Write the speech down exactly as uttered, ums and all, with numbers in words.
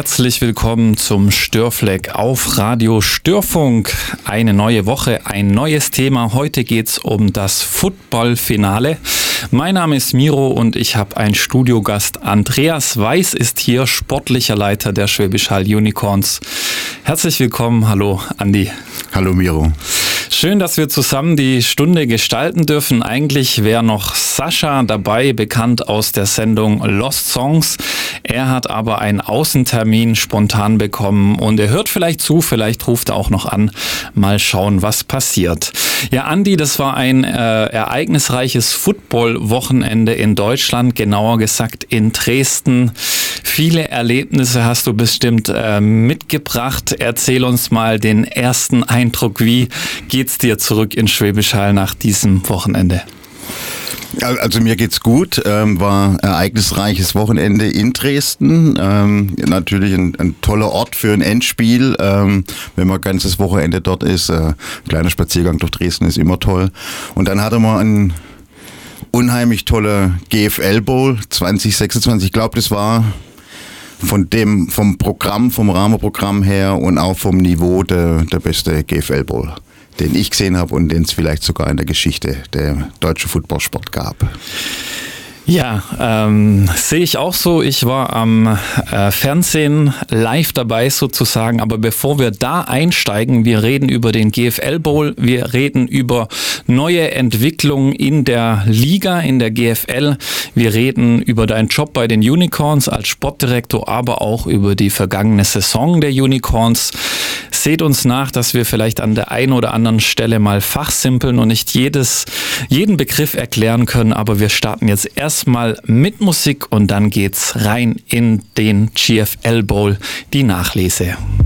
Herzlich willkommen zum Störfleck auf Radio Störfunk. Eine neue Woche, ein neues Thema. Heute geht's um das Football-Finale. Mein Name ist Miro und ich habe einen Studiogast. Andreas Weiß ist hier, sportlicher Leiter der Schwäbisch Hall Unicorns. Herzlich willkommen. Hallo, Andi. Hallo, Miro. Schön, dass wir zusammen die Stunde gestalten dürfen. Eigentlich wäre noch Sascha dabei, bekannt aus der Sendung Lost Songs. Er hat aber einen Außentermin spontan bekommen und er hört vielleicht zu, vielleicht ruft er auch noch an. Mal schauen, was passiert. Ja, Andi, das war ein äh, ereignisreiches Football-Wochenende in Deutschland, genauer gesagt in Dresden. Viele Erlebnisse hast du bestimmt äh, mitgebracht. Erzähl uns mal den ersten Eindruck. Wie geht's dir zurück in Schwäbisch Hall nach diesem Wochenende? Also mir geht's gut, ähm, war ereignisreiches Wochenende in Dresden, ähm, natürlich ein, ein toller Ort für ein Endspiel, ähm, wenn man ganzes Wochenende dort ist, äh, ein kleiner Spaziergang durch Dresden ist immer toll. Und dann hatte man einen unheimlich toller G F L Bowl zwanzig sechsundzwanzig, ich glaube das war von dem, vom Programm, vom Rahmenprogramm her und auch vom Niveau der, der beste G F L Bowl, den ich gesehen habe und den es vielleicht sogar in der Geschichte der deutschen Footballsport gab. Ja, ähm, sehe ich auch so. Ich war am äh, Fernsehen live dabei sozusagen, aber bevor wir da einsteigen, wir reden über den G F L Bowl, wir reden über neue Entwicklungen in der Liga, in der G F L, wir reden über deinen Job bei den Unicorns als Sportdirektor, aber auch über die vergangene Saison der Unicorns. Seht uns nach, dass wir vielleicht an der einen oder anderen Stelle mal fachsimpeln und nicht jedes, jeden Begriff erklären können, aber wir starten jetzt erstmal mit Musik und dann geht's rein in den G F L Bowl, die Nachlese.